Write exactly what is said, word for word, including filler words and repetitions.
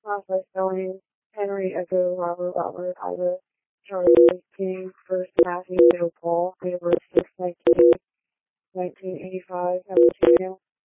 off by spelling Henry Echo Robert Robert Ida Charlie King First Matthew Middle Paul Date of birth six nineteen nineteen eighty five. Have a email.